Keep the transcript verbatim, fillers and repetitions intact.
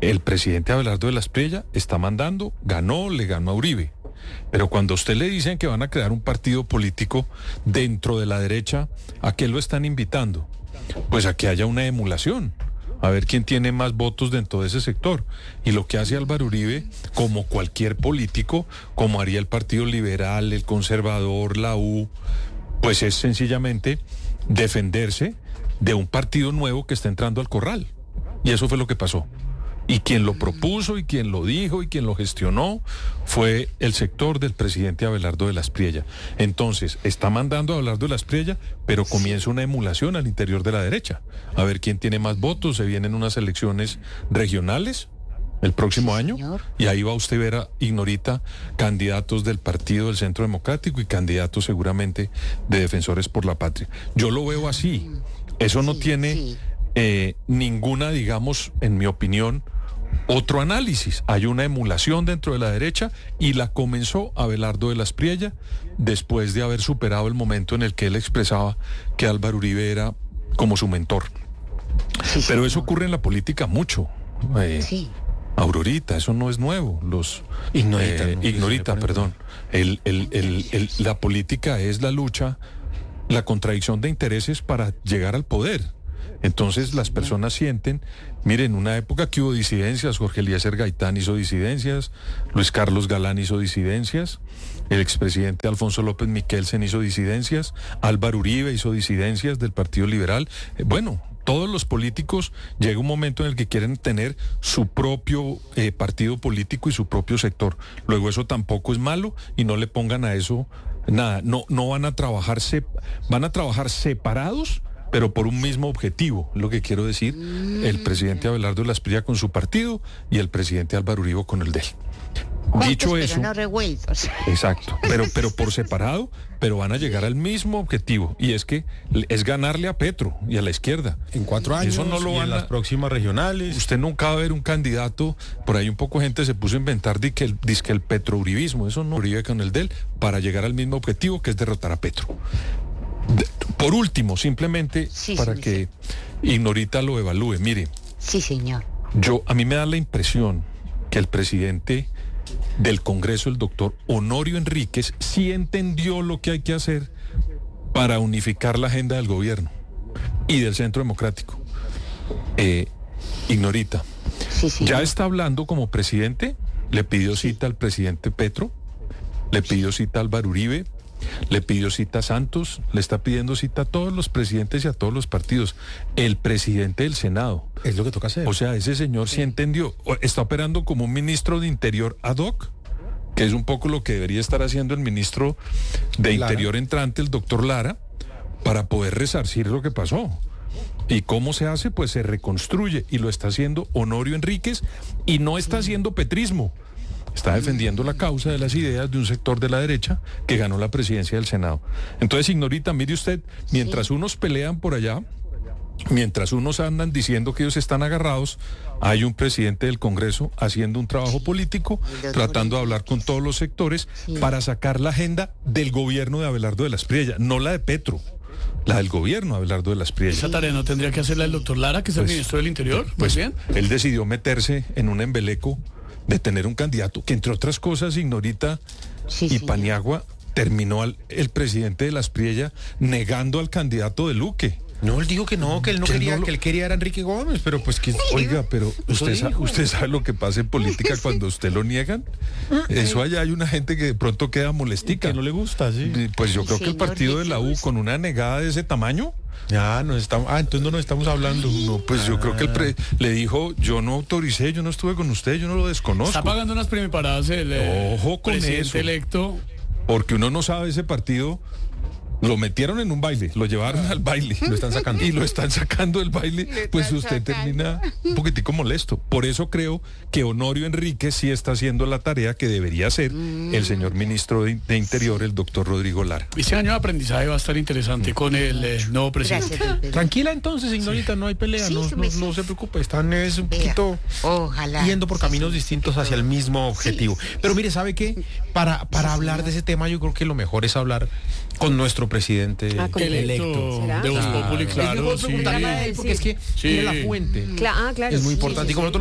el presidente Abelardo de la Espriella está mandando, ganó, le ganó a Uribe. Pero cuando a usted le dicen que van a crear un partido político dentro de la derecha, ¿a qué lo están invitando? Pues a que haya una emulación, a ver quién tiene más votos dentro de ese sector. Y lo que hace Álvaro Uribe, como cualquier político, como haría el Partido Liberal, el Conservador, la U, pues es sencillamente defenderse de un partido nuevo que está entrando al corral. Y eso fue lo que pasó. Y quien lo propuso y quien lo dijo y quien lo gestionó fue el sector del presidente Abelardo de la Espriella. Entonces, está mandando a Abelardo de la Espriella, pero comienza una emulación al interior de la derecha. A ver quién tiene más votos. Se vienen unas elecciones regionales el próximo año, y ahí va usted a ver a Ignorita, candidatos del Partido del Centro Democrático y candidatos seguramente de Defensores por la Patria. Yo lo veo así. Eso no tiene eh, ninguna, digamos, en mi opinión, otro análisis. Hay una emulación dentro de la derecha y la comenzó Abelardo de la Espriella después de haber superado el momento en el que él expresaba que Álvaro Uribe era como su mentor. Sí, Pero eso ocurre en la política mucho. Eh, sí. Aurorita, eso no es nuevo. Los Ignorita, eh, no, Ignorita, perdón. El, el, el, el, la política es la lucha, la contradicción de intereses para llegar al poder. Entonces las personas sienten, miren, en una época que hubo disidencias, Jorge Eliezer Gaitán hizo disidencias, Luis Carlos Galán hizo disidencias, el expresidente Alfonso López Miquelsen hizo disidencias, Álvaro Uribe hizo disidencias del Partido Liberal. Eh, bueno, todos los políticos llega un momento en el que quieren tener su propio eh, partido político y su propio sector. Luego eso tampoco es malo y no le pongan a eso nada. No, no van a trabajar, sep- van a trabajar separados, pero por un mismo objetivo, lo que quiero decir, el presidente Abelardo de la Espriella con su partido y el presidente Álvaro Uribe con el de él. Dicho eso, no revueltos. Exacto, pero, pero por separado, pero van a llegar al mismo objetivo, y es que es ganarle a Petro y a la izquierda. En cuatro años, eso no lo y van en a... las próximas regionales. Usted nunca va a ver un candidato, por ahí un poco de gente se puso a inventar de que el, dizque el petrouribismo, eso no, Uribe con el de él, para llegar al mismo objetivo que es derrotar a Petro. De, por último, simplemente sí, para sí, que sí. Ignorita lo evalúe, mire. Sí, señor. Yo, a mí me da la impresión que el presidente del Congreso, el doctor Honorio Enríquez, sí entendió lo que hay que hacer para unificar la agenda del gobierno y del Centro Democrático. Eh, Ignorita, sí, sí, ya está hablando como presidente, le pidió cita al presidente Petro, le pidió cita a Álvaro Uribe, le pidió cita a Santos, le está pidiendo cita a todos los presidentes y a todos los partidos. El presidente del Senado. Es lo que toca hacer. O sea, ese señor sí entendió. Está operando como un ministro de Interior ad hoc, que es un poco lo que debería estar haciendo el ministro de Lara. Interior entrante, el doctor Lara, para poder resarcir lo que pasó. ¿Y cómo se hace? Pues se reconstruye, y lo está haciendo Honorio Enríquez, y no está haciendo petrismo. Está defendiendo la causa de las ideas de un sector de la derecha que ganó la presidencia del Senado. Entonces, Ignorita, mire usted, mientras sí. unos pelean por allá, mientras unos andan diciendo que ellos están agarrados, hay un presidente del Congreso haciendo un trabajo sí. político, tratando de hablar con todos los sectores sí. para sacar la agenda del gobierno de Abelardo de la Espriella, no la de Petro. La del gobierno, Abelardo de la Espriella. ¿Esa tarea no tendría que hacerla el doctor Lara, que es pues, el ministro del Interior? Pues bien. Él decidió meterse en un embeleco de tener un candidato que, entre otras cosas, Ignorita sí, y sí. Paniagua, terminó al, el presidente de la Espriella negando al candidato de Luque. No, él dijo que no, que él no que quería, no lo... que él quería era Enrique Gómez, pero pues que... Oiga, pero usted sabe, usted sabe lo que pasa en política cuando usted lo niegan. Eso allá hay una gente que de pronto queda molestica. Que no le gusta, sí. Pues yo creo que el partido de la U, con una negada de ese tamaño... Ya, nos estamos, ah, entonces no nos estamos hablando. No, pues yo creo que el pre, le dijo, yo no autoricé, yo no estuve con usted, yo no lo desconozco. Está pagando unas primiparadas el eh, Ojo con presidente eso. electo. Porque uno no sabe ese partido. Lo metieron en un baile, lo llevaron al baile, lo están sacando y lo están sacando del baile, pues usted termina un poquitico molesto. Por eso creo que Honorio Enríquez sí está haciendo la tarea que debería hacer el señor ministro de, de Interior, el doctor Rodrigo Lara. Este año de aprendizaje va a estar interesante con el eh, nuevo presidente. Gracias, tranquila entonces, Ignorita, sí. no hay pelea, sí, no, no, no se preocupe, están es un poquito Ojalá. yendo por caminos sí, distintos hacia el mismo objetivo. Sí. Pero mire, ¿sabe qué? Para, para sí, hablar de ese tema yo creo que lo mejor es hablar con nuestro presidente ah, con electo, electo. De Voz Populi, claro. Es mejor preguntarle a él porque es que sí. tiene la fuente. Cla- ah, claro, es muy sí, importante. sí, y como sí.